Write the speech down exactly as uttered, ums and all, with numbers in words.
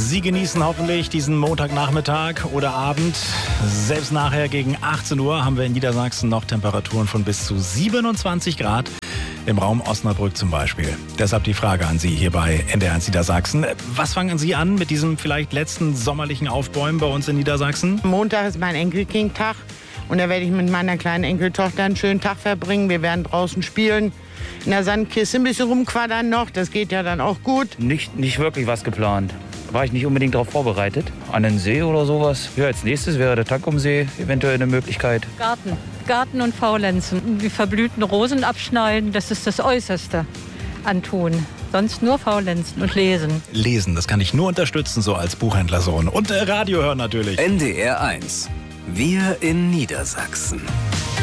Sie genießen hoffentlich diesen Montagnachmittag oder Abend. Selbst nachher gegen achtzehn Uhr haben wir in Niedersachsen noch Temperaturen von bis zu siebenundzwanzig Grad. Im Raum Osnabrück zum Beispiel. Deshalb die Frage an Sie hier bei N D R eins Niedersachsen. Was fangen Sie an mit diesem vielleicht letzten sommerlichen Aufbäumen bei uns in Niedersachsen? Montag ist mein Enkelkindtag und da werde ich mit meiner kleinen Enkeltochter einen schönen Tag verbringen. Wir werden draußen spielen, in der Sandkiste ein bisschen rumquadern noch. Das geht ja dann auch gut. Nicht, nicht wirklich was geplant. War ich nicht unbedingt darauf vorbereitet. An den See oder sowas. Ja, als nächstes wäre der Tankumsee eventuell eine Möglichkeit. Garten. Garten und faulenzen. Die verblühten Rosen abschneiden, das ist das Äußerste an Tun. Sonst nur faulenzen und lesen. Lesen, das kann ich nur unterstützen, so als Buchhändlersohn. Und äh, Radio hören natürlich. N D R eins. Wir in Niedersachsen.